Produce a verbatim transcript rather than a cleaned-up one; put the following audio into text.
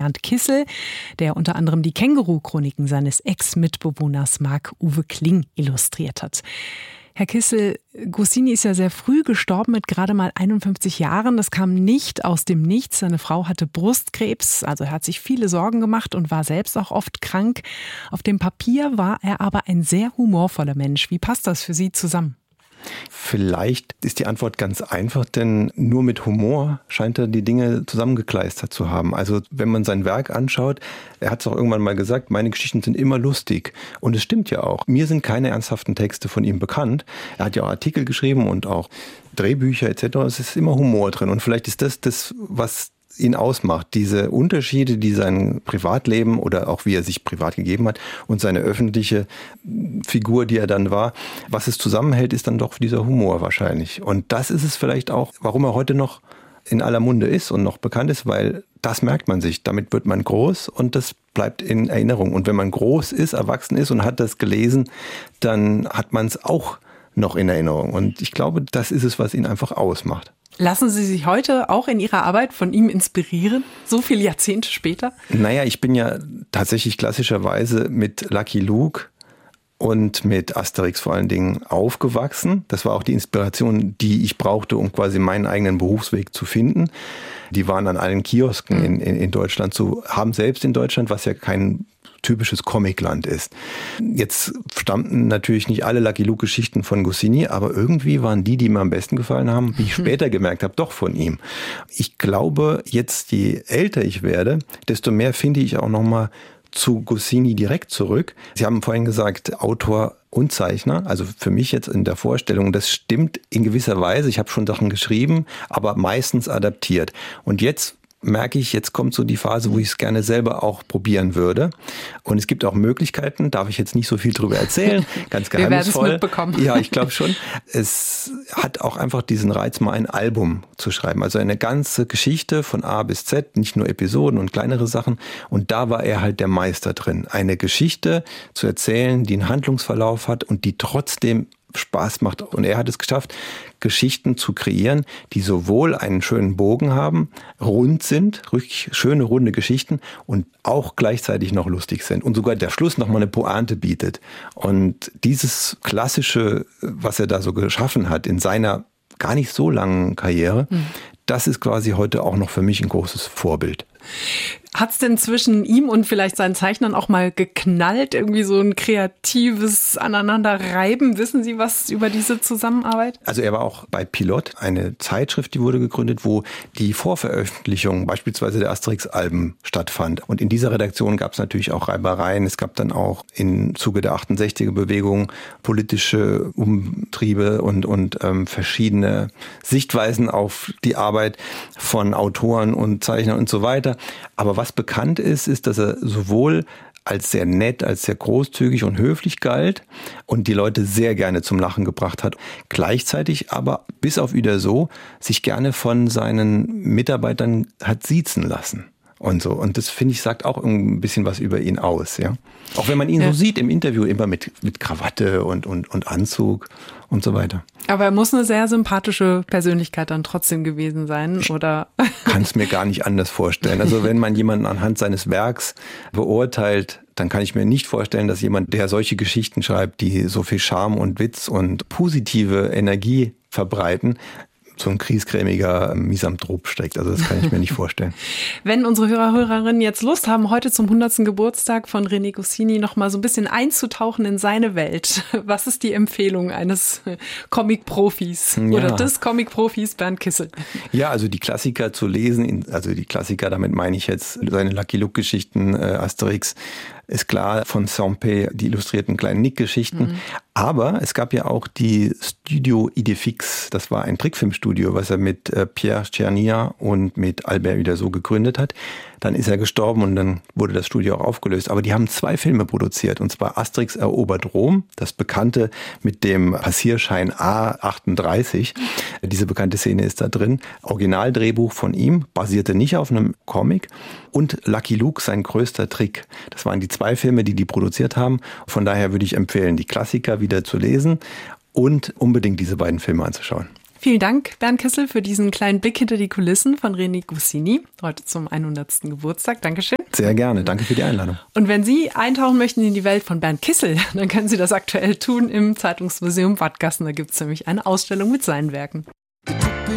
Bernd Kissel, der unter anderem die Känguru-Chroniken seines Ex-Mitbewohners Marc-Uwe Kling illustriert hat. Herr Kissel, Goscinny ist ja sehr früh gestorben mit gerade mal einundfünfzig Jahren. Das kam nicht aus dem Nichts. Seine Frau hatte Brustkrebs, also er hat sich viele Sorgen gemacht und war selbst auch oft krank. Auf dem Papier war er aber ein sehr humorvoller Mensch. Wie passt das für Sie zusammen? Vielleicht ist die Antwort ganz einfach, denn nur mit Humor scheint er die Dinge zusammengekleistert zu haben. Also wenn man sein Werk anschaut, er hat es auch irgendwann mal gesagt, meine Geschichten sind immer lustig. Und es stimmt ja auch. Mir sind keine ernsthaften Texte von ihm bekannt. Er hat ja auch Artikel geschrieben und auch Drehbücher et cetera. Es ist immer Humor drin. Und vielleicht ist das das, was ihn ausmacht, diese Unterschiede, die sein Privatleben oder auch wie er sich privat gegeben hat und seine öffentliche Figur, die er dann war, was es zusammenhält, ist dann doch dieser Humor wahrscheinlich. Und das ist es vielleicht auch, warum er heute noch in aller Munde ist und noch bekannt ist, weil das merkt man sich, damit wird man groß und das bleibt in Erinnerung. Und wenn man groß ist, erwachsen ist und hat das gelesen, dann hat man es auch noch in Erinnerung. Und ich glaube, das ist es, was ihn einfach ausmacht. Lassen Sie sich heute auch in Ihrer Arbeit von ihm inspirieren, so viele Jahrzehnte später? Naja, ich bin ja tatsächlich klassischerweise mit Lucky Luke und mit Asterix vor allen Dingen aufgewachsen. Das war auch die Inspiration, die ich brauchte, um quasi meinen eigenen Berufsweg zu finden. Die waren an allen Kiosken in, in, in Deutschland zu haben, selbst in Deutschland, was ja kein typisches Comicland ist. Jetzt stammten natürlich nicht alle Lucky Luke-Geschichten von Goscinny, aber irgendwie waren die, die mir am besten gefallen haben, wie ich später gemerkt habe, doch von ihm. Ich glaube, jetzt je älter ich werde, desto mehr finde ich auch nochmal zu Goscinny direkt zurück. Sie haben vorhin gesagt, Autor und Zeichner, also für mich jetzt in der Vorstellung, das stimmt in gewisser Weise. Ich habe schon Sachen geschrieben, aber meistens adaptiert. Und jetzt merke ich, jetzt kommt so die Phase, wo ich es gerne selber auch probieren würde. Und es gibt auch Möglichkeiten, darf ich jetzt nicht so viel drüber erzählen, ganz geheimnisvoll. Wir werden es mitbekommen. Ja, ich glaube schon. Es hat auch einfach diesen Reiz, mal ein Album zu schreiben. Also eine ganze Geschichte von A bis Z, nicht nur Episoden und kleinere Sachen. Und da war er halt der Meister drin. Eine Geschichte zu erzählen, die einen Handlungsverlauf hat und die trotzdem Spaß macht. Und er hat es geschafft, Geschichten zu kreieren, die sowohl einen schönen Bogen haben, rund sind, richtig schöne, runde Geschichten und auch gleichzeitig noch lustig sind. Und sogar der Schluss nochmal eine Pointe bietet. Und dieses Klassische, was er da so geschaffen hat in seiner gar nicht so langen Karriere, mhm. das ist quasi heute auch noch für mich ein großes Vorbild. Hat es denn zwischen ihm und vielleicht seinen Zeichnern auch mal geknallt? Irgendwie so ein kreatives Aneinanderreiben? Wissen Sie was über diese Zusammenarbeit? Also er war auch bei Pilot, eine Zeitschrift, die wurde gegründet, wo die Vorveröffentlichung beispielsweise der Asterix-Alben stattfand. Und in dieser Redaktion gab es natürlich auch Reibereien. Es gab dann auch im Zuge der achtundsechziger-Bewegung politische Umtriebe und, und ähm, verschiedene Sichtweisen auf die Arbeit von Autoren und Zeichnern und so weiter. Aber was bekannt ist, ist, dass er sowohl als sehr nett, als sehr großzügig und höflich galt und die Leute sehr gerne zum Lachen gebracht hat. Gleichzeitig aber bis auf Uderzo sich gerne von seinen Mitarbeitern hat siezen lassen. Und so. Und das, finde ich, sagt auch ein bisschen was über ihn aus, ja. Auch wenn man ihn ja. so sieht im Interview, immer mit, mit Krawatte und, und, und Anzug und so weiter. Aber er muss eine sehr sympathische Persönlichkeit dann trotzdem gewesen sein, oder? Ich kann es mir gar nicht anders vorstellen. Also wenn man jemanden anhand seines Werks beurteilt, dann kann ich mir nicht vorstellen, dass jemand, der solche Geschichten schreibt, die so viel Charme und Witz und positive Energie verbreiten, so ein kriesgrämiger Misanthrop steckt. Also das kann ich mir nicht vorstellen. Wenn unsere Hörer, Hörerinnen jetzt Lust haben, heute zum hundertsten Geburtstag von René Goscinny noch mal so ein bisschen einzutauchen in seine Welt, was ist die Empfehlung eines Comic-Profis ja. oder des Comic-Profis Bernd Kissel? Ja, also die Klassiker zu lesen, also die Klassiker, damit meine ich jetzt seine Lucky Luke-Geschichten, äh, Asterix, ist klar, von Sampé, die illustrierten kleinen Nick-Geschichten. Mhm. Aber es gab ja auch die Studio Idefix. Das war ein Trickfilmstudio, was er mit äh, Pierre Tchernia und mit Albert Uderzo gegründet hat. Dann ist er gestorben und dann wurde das Studio auch aufgelöst. Aber die haben zwei Filme produziert. Und zwar Asterix erobert Rom, das bekannte mit dem Passierschein A achtunddreißig. Diese bekannte Szene ist da drin. Originaldrehbuch von ihm, basierte nicht auf einem Comic. Und Lucky Luke, sein größter Trick. Das waren die zwei Filme, die die produziert haben. Von daher würde ich empfehlen, die Klassiker wieder zu lesen und unbedingt diese beiden Filme anzuschauen. Vielen Dank, Bernd Kissel, für diesen kleinen Blick hinter die Kulissen von René Goscinny, heute zum hundertsten Geburtstag. Dankeschön. Sehr gerne, danke für die Einladung. Und wenn Sie eintauchen möchten in die Welt von Bernd Kissel, dann können Sie das aktuell tun im Zeitungsmuseum Wadgassen. Da gibt es nämlich eine Ausstellung mit seinen Werken.